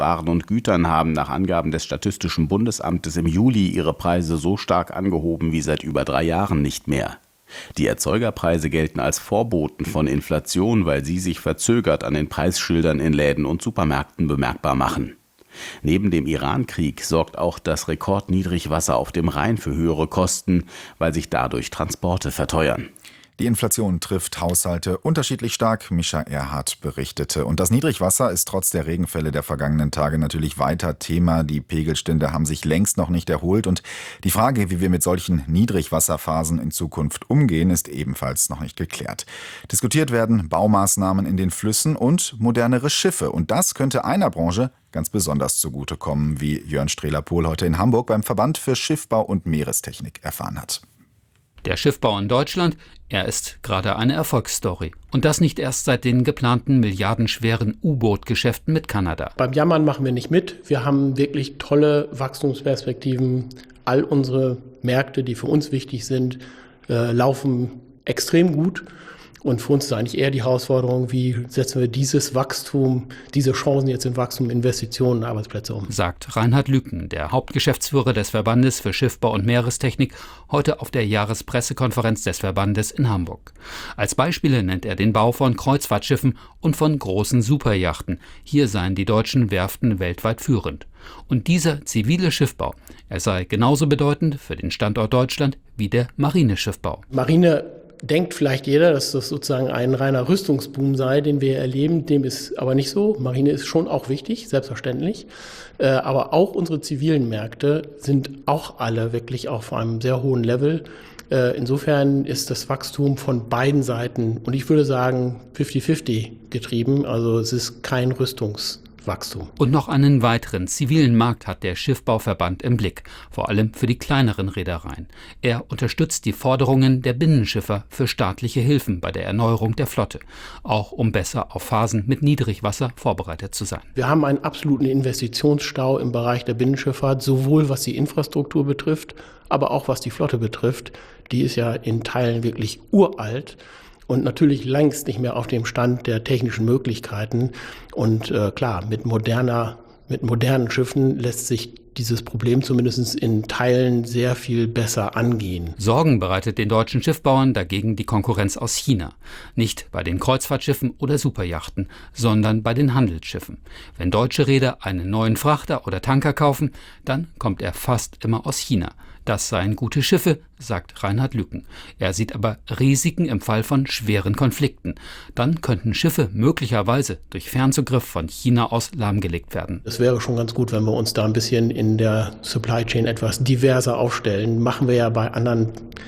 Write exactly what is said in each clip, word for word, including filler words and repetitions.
Waren und Gütern haben nach Angaben des Statistischen Bundesamtes im Juli ihre Preise so stark angehoben wie seit über drei Jahren nicht mehr. Die Erzeugerpreise gelten als Vorboten von Inflation, weil sie sich verzögert an den Preisschildern in Läden und Supermärkten bemerkbar machen. Neben dem Iran-Krieg sorgt auch das Rekordniedrigwasser auf dem Rhein für höhere Kosten, weil sich dadurch Transporte verteuern. Die Inflation trifft Haushalte unterschiedlich stark, Mischa Erhardt berichtete. Und das Niedrigwasser ist trotz der Regenfälle der vergangenen Tage natürlich weiter Thema. Die Pegelstände haben sich längst noch nicht erholt. Und die Frage, wie wir mit solchen Niedrigwasserphasen in Zukunft umgehen, ist ebenfalls noch nicht geklärt. Diskutiert werden Baumaßnahmen in den Flüssen und modernere Schiffe. Und das könnte einer Branche ganz besonders zugutekommen, wie Jörn Strehler-Pohl heute in Hamburg beim Verband für Schiffbau und Meerestechnik erfahren hat. Der Schiffbau in Deutschland, er ist gerade eine Erfolgsstory. Und das nicht erst seit den geplanten milliardenschweren U-Boot-Geschäften mit Kanada. Beim Jammern machen wir nicht mit. Wir haben wirklich tolle Wachstumsperspektiven. All unsere Märkte, die für uns wichtig sind, äh, laufen extrem gut. Und für uns ist eigentlich eher die Herausforderung, wie setzen wir dieses Wachstum, diese Chancen jetzt in Wachstum, Investitionen, Arbeitsplätze um. Sagt Reinhard Lüken, der Hauptgeschäftsführer des Verbandes für Schiffbau und Meerestechnik, heute auf der Jahrespressekonferenz des Verbandes in Hamburg. Als Beispiele nennt er den Bau von Kreuzfahrtschiffen und von großen Superyachten. Hier seien die deutschen Werften weltweit führend. Und dieser zivile Schiffbau, er sei genauso bedeutend für den Standort Deutschland wie der Marineschiffbau. Marine denkt vielleicht jeder, dass das sozusagen ein reiner Rüstungsboom sei, den wir erleben. Dem ist aber nicht so. Marine ist schon auch wichtig, selbstverständlich. Äh, aber auch unsere zivilen Märkte sind auch alle wirklich auf einem sehr hohen Level. Äh, insofern ist das Wachstum von beiden Seiten, und ich würde sagen fünfzig fünfzig getrieben. Also es ist kein Rüstungswachstum. Und noch einen weiteren zivilen Markt hat der Schiffbauverband im Blick, vor allem für die kleineren Reedereien. Er unterstützt die Forderungen der Binnenschiffer für staatliche Hilfen bei der Erneuerung der Flotte, auch um besser auf Phasen mit Niedrigwasser vorbereitet zu sein. Wir haben einen absoluten Investitionsstau im Bereich der Binnenschifffahrt, sowohl was die Infrastruktur betrifft, aber auch was die Flotte betrifft. Die ist ja in Teilen wirklich uralt. Und natürlich längst nicht mehr auf dem Stand der technischen Möglichkeiten. Und äh, klar, mit moderner, mit modernen Schiffen lässt sich dieses Problem zumindest in Teilen sehr viel besser angehen. Sorgen bereitet den deutschen Schiffbauern dagegen die Konkurrenz aus China. Nicht bei den Kreuzfahrtschiffen oder Superyachten, sondern bei den Handelsschiffen. Wenn deutsche Reeder einen neuen Frachter oder Tanker kaufen, dann kommt er fast immer aus China. Das seien gute Schiffe, sagt Reinhard Lüken. Er sieht aber Risiken im Fall von schweren Konflikten. Dann könnten Schiffe möglicherweise durch Fernzugriff von China aus lahmgelegt werden. Es wäre schon ganz gut, wenn wir uns da ein bisschen in der Supply Chain etwas diverser aufstellen. Machen wir ja bei anderen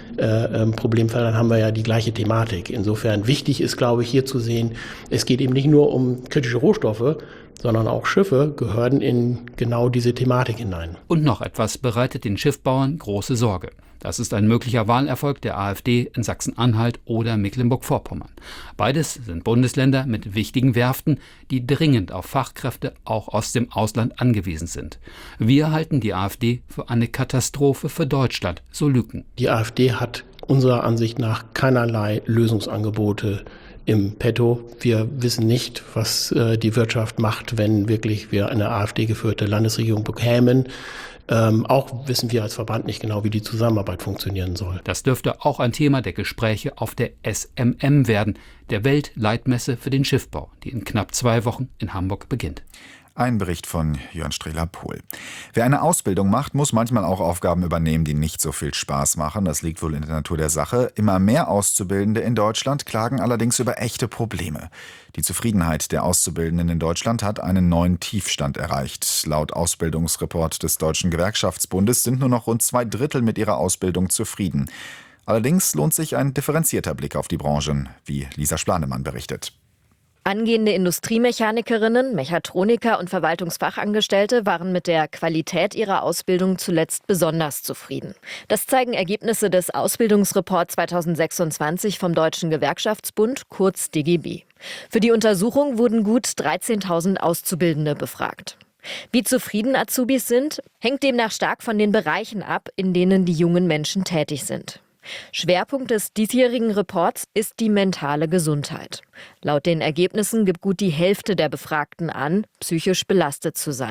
äh, Problemfeldern, haben wir ja die gleiche Thematik. Insofern wichtig ist, glaube ich, hier zu sehen, es geht eben nicht nur um kritische Rohstoffe, sondern auch Schiffe gehören in genau diese Thematik hinein. Und noch etwas bereitet den Schiffbauern große Sorge. Das ist ein möglicher Wahlerfolg der AfD in Sachsen-Anhalt oder Mecklenburg-Vorpommern. Beides sind Bundesländer mit wichtigen Werften, die dringend auf Fachkräfte auch aus dem Ausland angewiesen sind. Wir halten die AfD für eine Katastrophe für Deutschland, so Lüken. Die AfD hat unserer Ansicht nach keinerlei Lösungsangebote im Petto. Wir wissen nicht, was äh, die Wirtschaft macht, wenn wirklich wir eine AfD-geführte Landesregierung bekämen. Ähm, auch wissen wir als Verband nicht genau, wie die Zusammenarbeit funktionieren soll. Das dürfte auch ein Thema der Gespräche auf der S M M werden, der Weltleitmesse für den Schiffbau, die in knapp zwei Wochen in Hamburg beginnt. Ein Bericht von Jörn Strehler-Pohl. Wer eine Ausbildung macht, muss manchmal auch Aufgaben übernehmen, die nicht so viel Spaß machen. Das liegt wohl in der Natur der Sache. Immer mehr Auszubildende in Deutschland klagen allerdings über echte Probleme. Die Zufriedenheit der Auszubildenden in Deutschland hat einen neuen Tiefstand erreicht. Laut Ausbildungsreport des Deutschen Gewerkschaftsbundes sind nur noch rund zwei Drittel mit ihrer Ausbildung zufrieden. Allerdings lohnt sich ein differenzierter Blick auf die Branchen, wie Lisa Splanemann berichtet. Angehende Industriemechanikerinnen, Mechatroniker und Verwaltungsfachangestellte waren mit der Qualität ihrer Ausbildung zuletzt besonders zufrieden. Das zeigen Ergebnisse des Ausbildungsreports zweitausendsechsundzwanzig vom Deutschen Gewerkschaftsbund, kurz D G B. Für die Untersuchung wurden gut dreizehntausend Auszubildende befragt. Wie zufrieden Azubis sind, hängt demnach stark von den Bereichen ab, in denen die jungen Menschen tätig sind. Schwerpunkt des diesjährigen Reports ist die mentale Gesundheit. Laut den Ergebnissen gibt gut die Hälfte der Befragten an, psychisch belastet zu sein.